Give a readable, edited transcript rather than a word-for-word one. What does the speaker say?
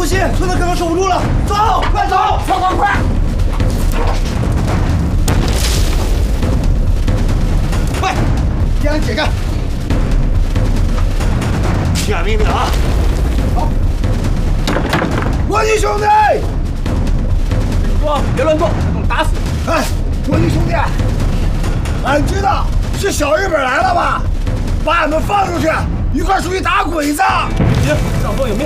心，村子可能守不住了，走，快走，快！快，给俺解开！听俺命令啊！好，国际兄弟，说别乱动，等打死你！哎，国际兄弟，俺知道是小日本来了吧？把俺们放出去，一块出去打鬼子！行，上峰有命。